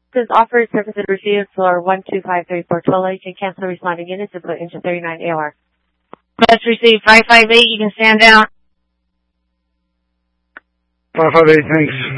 Says offered services received floor 12534 Tola. You can cancel responding units and put into 39 AOR. Let's receive 558. You can stand down. 558, thanks.